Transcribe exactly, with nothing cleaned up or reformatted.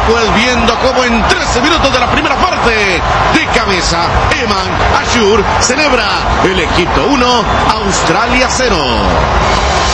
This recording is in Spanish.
Rockwell viendo cómo en trece minutos de la primera parte, de cabeza, Eman Ashur celebra el Egipto uno, Australia cero.